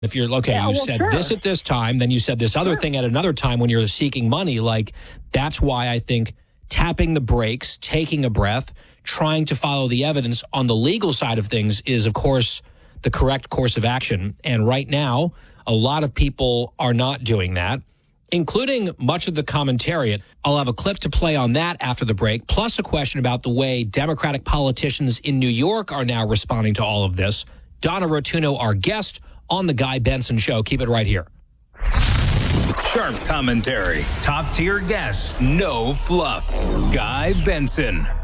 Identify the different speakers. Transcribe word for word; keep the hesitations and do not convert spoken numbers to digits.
Speaker 1: If you're, okay,
Speaker 2: Yeah,
Speaker 1: you
Speaker 2: well,
Speaker 1: said
Speaker 2: sure.
Speaker 1: this at this time, then you said this other
Speaker 2: Sure.
Speaker 1: thing at another time when you're seeking money. Like, that's why I think tapping the brakes, taking a breath, trying to follow the evidence on the legal side of things is, of course, the correct course of action. And right now, a lot of people are not doing that, including much of the commentariat. I'll have a clip to play on that after the break, plus a question about the way Democratic politicians in New York are now responding to all of this. Donna Rotuno, our guest on The Guy Benson Show. Keep it right here.
Speaker 3: Sharp commentary, top-tier guests, no fluff. Guy Benson.